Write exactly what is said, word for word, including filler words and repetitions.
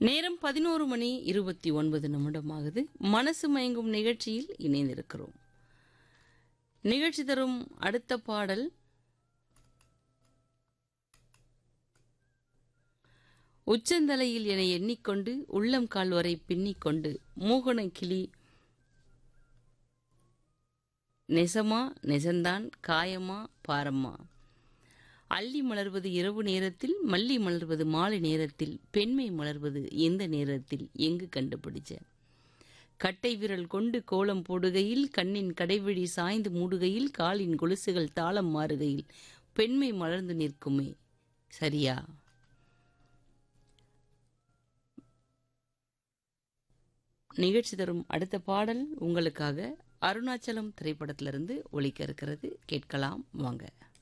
நேரம் பதினோரு மணி இருபத்தி ஒன்பது நிமிடமாகுது. மனசு மயங்கும் நிகழ்ச்சியில் இணைந்திருக்கிறோம். நிகழ்ச்சி தரும் அடுத்த பாடல் உச்சந்தலையில் என எண்ணிக்கொண்டு உள்ளம் கால் வரை பின்னிக்கொண்டு மூகன கிளி நெசமா நெசந்தான் காயமா பாரம்மா அள்ளி மலர்வது இரவு நேரத்தில், மல்லி மலர்வது மாலை நேரத்தில், பெண்மை மலர்வது எந்த நேரத்தில் எங்கு கண்டுபிடிச்ச கட்டை விரல் கொண்டு கோலம் போடுகையில், கண்ணின் கடைவிழி சாய்ந்து மூடுகையில், காலின் கொலுசுகள் தாளம் மாறுகையில் பெண்மை மலர்ந்து நிற்குமே சரியா? நிகழ்ச்சி தரும் அடுத்த பாடல் உங்களுக்காக அருணாச்சலம் திரைப்படத்திலிருந்து ஒலிக்க இருக்கிறது. கேட்கலாம் வாங்க.